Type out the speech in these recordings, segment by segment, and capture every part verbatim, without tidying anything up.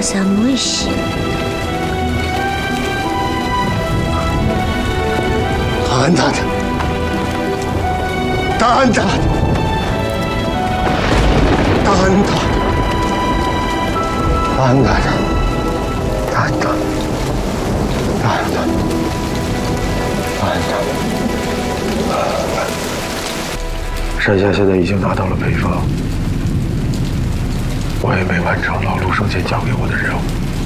下没戏。 打他的！打他！打他！打他！打他！打他！打他！山下现在已经拿到了配方，我也没完成老陆生前交给我的任务。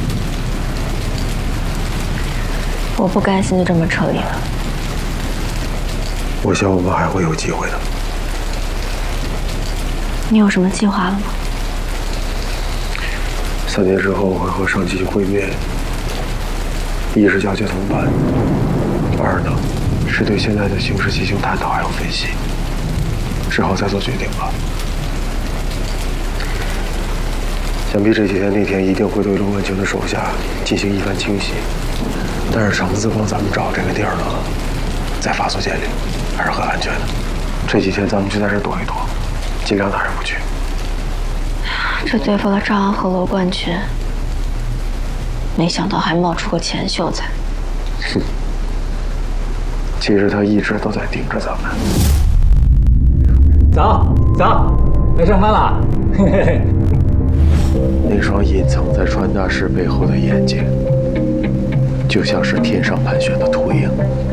我不甘心就这么撤离了。 我想我们还会有机会的。 你有什么计划了吗？ 三年之后我会和上级会面，一是交接同伴，二呢是对现在的形势进行探讨还有分析，之后再做决定吧。想必这几天那天一定会对陆文清的手下进行一番清洗，但是橙子帮咱们找这个地儿呢，在法租界里还是很安全的。这几天咱们就在这躲一躲，尽量哪儿也不去。 这对付了赵安和罗冠群，没想到还冒出个钱秀才。 哼，其实他一直都在盯着咱们。 走走，来上班了。嘿嘿嘿。 那双隐藏在传达室背后的眼睛，就像是天上盘旋的秃鹰。